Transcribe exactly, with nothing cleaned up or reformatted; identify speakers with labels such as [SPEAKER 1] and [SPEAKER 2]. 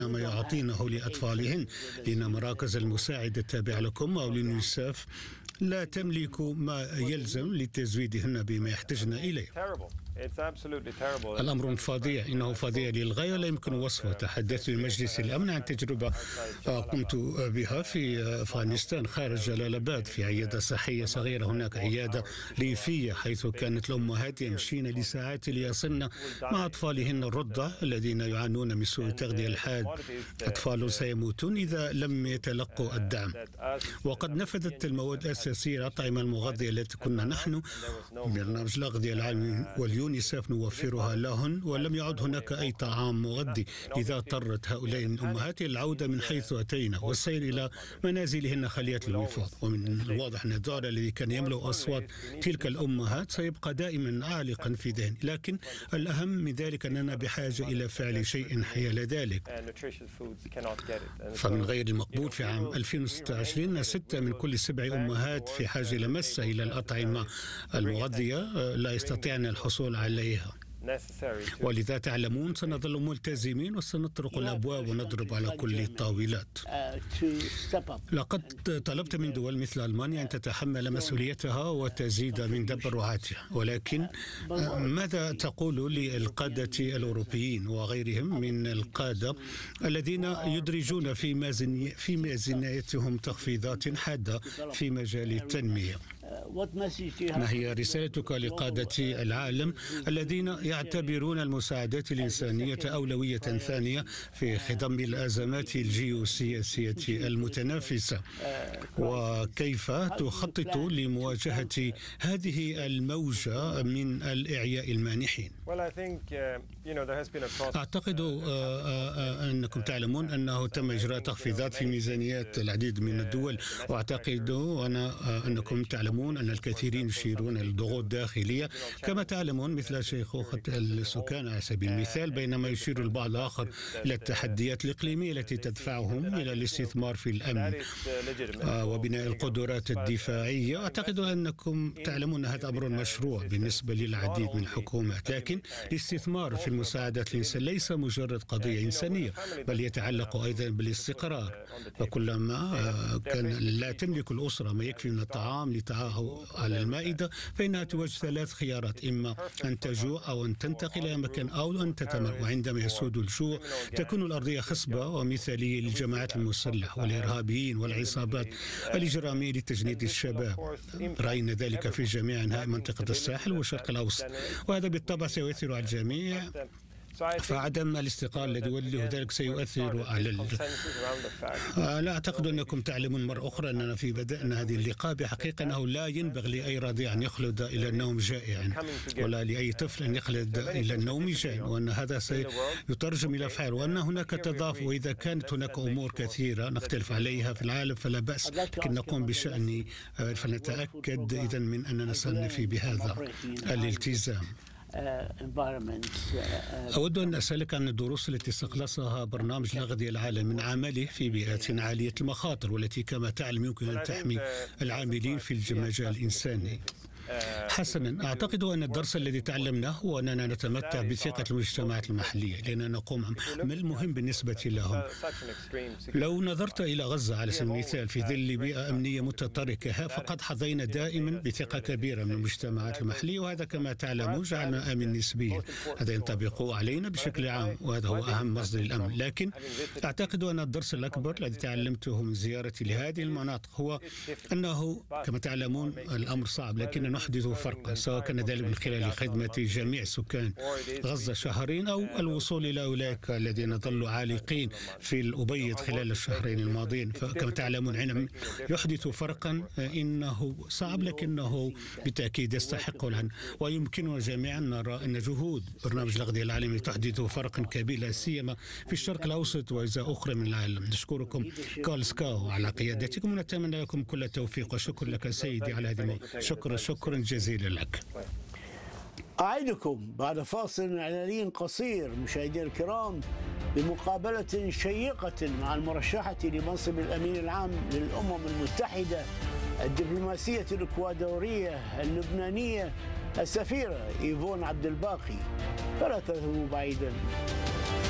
[SPEAKER 1] ما يعطينه لأطفالهن، لأن مراكز المساعدة التابعة لكم أو لليونيسف لا تملك ما يلزم لتزويدهن بما يحتاجن إليه. الأمر فظيع، إنه فظيع للغاية، لا يمكن وصفه. تحدثت لمجلس الأمن عن تجربة قمت بها في أفغانستان خارج جلال آباد في عيادة صحية صغيرة. هناك عيادة ريفية حيث كانت الأمهات يمشين لساعات ليصلن مع أطفالهن الرضع الذين يعانون من سوء التغذية الحاد. أطفال سيموتون إذا لم يتلقوا الدعم. وقد نفذت المواد الأساسية الأطعمة المغذية التي كنا نحن برنامج الأغذية العالمي واليونيسف نوفرها لهن، ولم يعد هناك أي طعام مغذي. لذا اضطرت هؤلاء الأمهات العودة من حيث أتينا والسير إلى منازلهن خاليات الوفاض. ومن الواضح أن الذعر الذي كان يملأ أصوات تلك الأمهات سيبقى دائما عالقا في ذهن، لكن الأهم من ذلك أننا بحاجة إلى فعل شيء حيال ذلك. فمن غير المقبول في عام ألفين وستة وعشرين ستة من كل سبع أمهات في حاجة لمسة إلى الأطعمة المغذية لا يستطيعن الحصول عليها. ولذا تعلمون سنظل ملتزمين وسنطرق الأبواب ونضرب على كل الطاولات. لقد طلبت من دول مثل ألمانيا أن تتحمل مسؤوليتها وتزيد من تبرعاتها، ولكن ماذا تقول للقادة الأوروبيين وغيرهم من القادة الذين يدرجون في ميزاني في ميزانيتهم تخفيضات حادة في مجال التنمية؟ ما هي رسالتك لقادة العالم الذين يعتبرون المساعدات الإنسانية أولوية ثانية في خضم الأزمات الجيوسياسية المتنافسة؟ وكيف تخطط لمواجهة هذه الموجة من الإعياء المانحين؟ أعتقد أنكم تعلمون أنه تم إجراء تخفيضات في ميزانيات العديد من الدول، وأعتقد أنا أنكم تعلمون أن الكثيرين يشيرون للضغوط الداخلية كما تعلمون مثل شيخوخة السكان على سبيل المثال، بينما يشير البعض الآخر إلى التحديات الإقليمية التي تدفعهم إلى الاستثمار في الأمن وبناء القدرات الدفاعية. أعتقد أنكم تعلمون هذا أمر مشروع بالنسبة للعديد من الحكومات، لكن الاستثمار في المساعدات الإنسانية ليس مجرد قضية إنسانية بل يتعلق أيضا بالاستقرار. فكلما كان لا تملك الأسرة ما يكفي من الطعام لتعاهد على المائدة فإنها تواجه ثلاث خيارات: إما أن تجوع أو أن تنتقل إلى مكان أو أن تتمر. وعندما يسود الجوع تكون الأرضية خصبة ومثالية للجماعات المسلحة والإرهابيين والعصابات الإجرامية لتجنيد الشباب. رأينا ذلك في جميع أنحاء منطقة الساحل والشرق الأوسط، وهذا بالطبع سيؤثر على الجميع. فعدم الاستقرار الذي يوليه ذلك سيؤثر على ال... لا أعتقد أنكم تعلمون مرة أخرى أننا في بدأنا هذه اللقاء بحقيقة أنه لا ينبغي لأي رضيع أن يخلد إلى النوم جائعا، ولا لأي طفل أن يخلد إلى النوم جائعا، وأن هذا سيترجم إلى فعل، وأن هناك تضافر. وإذا كانت هناك أمور كثيرة نختلف عليها في العالم فلا بأس، لكن نقوم بشأن فنتأكد إذا من أننا سنفي بهذا الالتزام. أود أن أسألك عن الدروس التي استخلصها برنامج الأغذية العالمي من عمله في بيئات عالية المخاطر، والتي كما تعلم يمكن أن تحمي العاملين في المجال الإنساني. حسنا، أعتقد أن الدرس الذي تعلمناه هو أننا نتمتع بثقة المجتمعات المحلية لأننا نقوم عمل مهم بالنسبة لهم. لو نظرت إلى غزة على سبيل المثال في ظل بيئة أمنية متطرفة فقد حظينا دائما بثقة كبيرة من المجتمعات المحلية، وهذا كما تعلمون جعلنا آمن نسبيا. هذا ينطبق علينا بشكل عام وهذا هو أهم مصدر الأمن. لكن أعتقد أن الدرس الأكبر الذي تعلمته من زيارتي لهذه المناطق هو أنه كما تعلمون الأمر صعب، لكن نحدث فرقا، سواء كان ذلك من خلال خدمة جميع سكان غزة شهرين أو الوصول إلى أولئك الذين ظلوا عالقين في الأبيض خلال الشهرين الماضيين. فكما تعلمون عندما يحدث فرقا إنه صعب لكنه بالتأكيد يستحق العن، ويمكننا جميعا نرى أن جهود برنامج الأغذية العالمي تحدث فرقا كبيرا لا سيما في الشرق الأوسط وأجزاء أخرى من العالم. نشكركم كول سكاو على قيادتكم ونتمنى لكم كل التوفيق، وشكرا لك سيدي على هذه الموضوع. شكرا شكرا جزيلا لك.
[SPEAKER 2] أعدكم بعد فاصل إعلاني قصير مشاهدينا الكرام بمقابلة شيقة مع المرشحة لمنصب الأمين العام للأمم المتحدة الدبلوماسية الإكوادورية اللبنانية السفيرة إيفون عبد الباقي، فلا تذهبوا بعيدا.